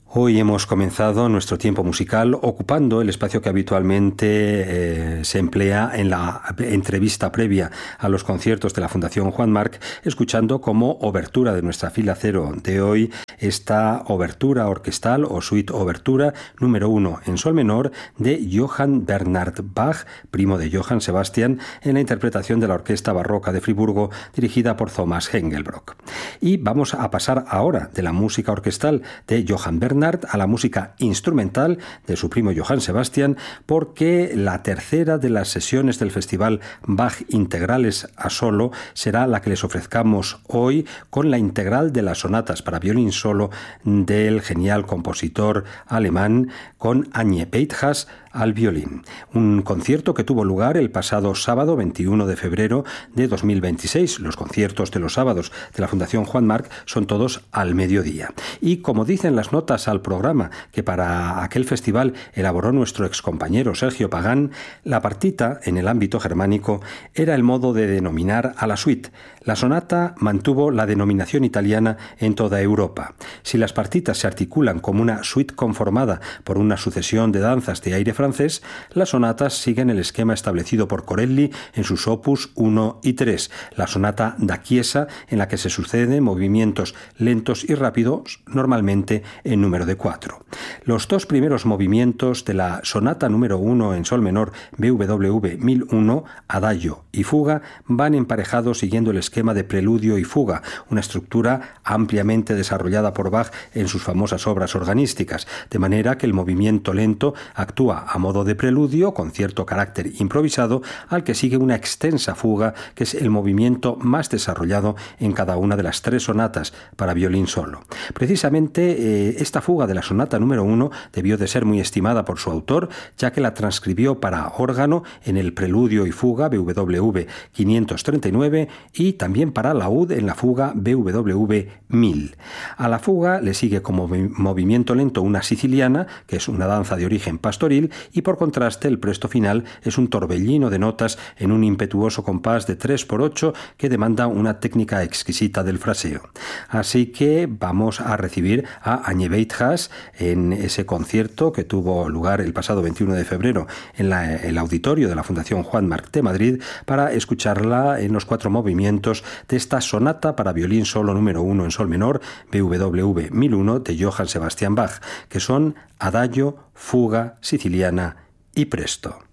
Hoy hemos comenzado nuestro tiempo musical ocupando el espacio que habitualmente se emplea en la entrevista previa a los conciertos de la Fundación Juan Marc, escuchando como obertura de nuestra fila cero de hoy esta obertura orquestal o suite obertura número 1 en sol menor de Johann Bernhard Bach, primo de Johann Sebastian, en la interpretación de la Orquesta Barroca de Friburgo dirigida por Thomas Hengelbrock. Y vamos a pasar ahora de la música orquestal de Johann Bernhard a la música instrumental de su primo Johann Sebastian, porque la tercera de las sesiones del festival Bach Integrales a Solo será la que les ofrezcamos hoy con la integral de las sonatas para violín solo del genial compositor alemán, con Anje Peithas al violín. Un concierto que tuvo lugar el pasado sábado 21 de febrero de 2026. Los conciertos de los sábados de la Fundación Juan Marc son todos al mediodía. Y como dicen las notas al programa que para aquel festival elaboró nuestro excompañero Sergio Pagán, la partita en el ámbito germánico era el modo de denominar a la suite. La sonata mantuvo la denominación italiana en toda Europa. Si las partitas se articulan como una suite conformada por una sucesión de danzas de aire francés, las sonatas siguen el esquema establecido por Corelli en sus opus 1 y 3, la sonata da Chiesa, en la que se suceden movimientos lentos y rápidos, normalmente en número de 4. Los dos primeros movimientos de la sonata número 1 en sol menor BWV 1001, adagio y fuga, van emparejados siguiendo el esquema de preludio y fuga, una estructura ampliamente desarrollada por Bach en sus famosas obras organísticas, de manera que el movimiento lento actúa a modo de preludio con cierto carácter improvisado, al que sigue una extensa fuga, que es el movimiento más desarrollado en cada una de las tres sonatas para violín solo. Precisamente esta fuga de la sonata número 1 debió de ser muy estimada por su autor, ya que la transcribió para órgano en el preludio y fuga BWV 539 y también para laúd en la fuga BWV 1000. A la fuga le sigue como movimiento lento una siciliana, que es una danza de origen pastoril, y por contraste el presto final es un torbellino de notas en un impetuoso compás de 3x8 que demanda una técnica exquisita del fraseo. Así que vamos a recibir a Anje Peithas en ese concierto que tuvo lugar el pasado 21 de febrero en el auditorio de la Fundación Juan Marc de Madrid, para escucharla en los 4 movimientos de esta sonata para violín solo número 1 en sol menor BWV 1001 de Johann Sebastian Bach, que son adagio, fuga, siciliana y presto.